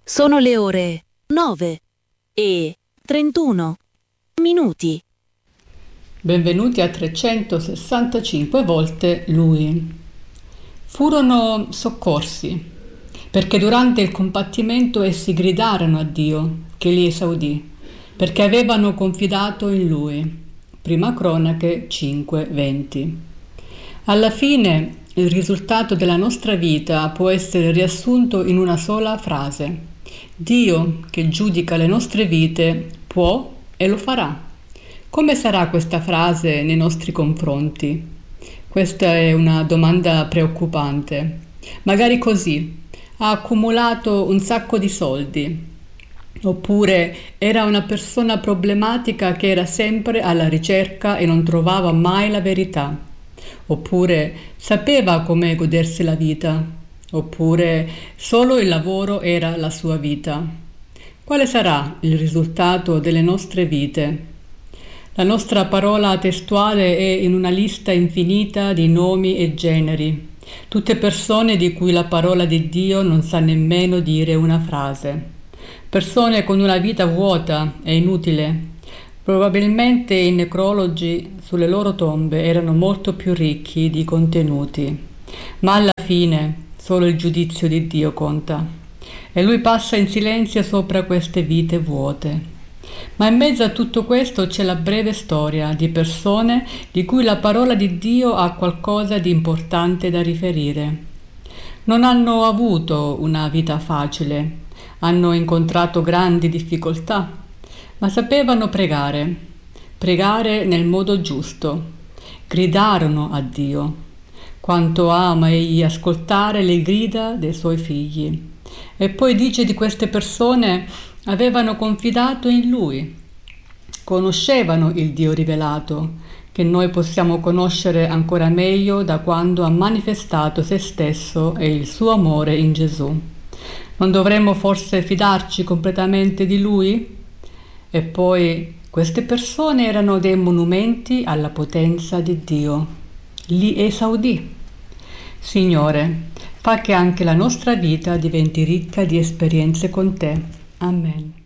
Sono le ore 9:31. Benvenuti a 365 volte Lui. Furono soccorsi, perché durante il combattimento essi gridarono a Dio, che li esaudì, perché avevano confidato in Lui. Prima Cronache 5:20. Alla fine, il risultato della nostra vita può essere riassunto in una sola frase. Dio, che giudica le nostre vite, può e lo farà. Come sarà questa frase nei nostri confronti? Questa è una domanda preoccupante. Magari così: ha accumulato un sacco di soldi. Oppure era una persona problematica che era sempre alla ricerca e non trovava mai la verità. Oppure sapeva come godersi la vita. Oppure solo il lavoro era la sua vita. Quale sarà il risultato delle nostre vite? La nostra parola testuale è in una lista infinita di nomi e generi, tutte persone di cui la parola di Dio non sa nemmeno dire una frase. Persone con una vita vuota e inutile. Probabilmente i necrologi sulle loro tombe erano molto più ricchi di contenuti. Ma alla fine solo il giudizio di Dio conta. E Lui passa in silenzio sopra queste vite vuote. Ma in mezzo a tutto questo c'è la breve storia di persone di cui la parola di Dio ha qualcosa di importante da riferire. Non hanno avuto una vita facile, hanno incontrato grandi difficoltà, ma sapevano pregare nel modo giusto. Gridarono a Dio. Quanto ama egli ascoltare le grida dei suoi figli. E poi dice di queste persone: avevano confidato in Lui, conoscevano il Dio rivelato, che noi possiamo conoscere ancora meglio da quando ha manifestato se stesso e il suo amore in Gesù. Non dovremmo forse fidarci completamente di Lui? E poi queste persone erano dei monumenti alla potenza di Dio. Li esaudì. Signore, fa che anche la nostra vita diventi ricca di esperienze con te. Amen.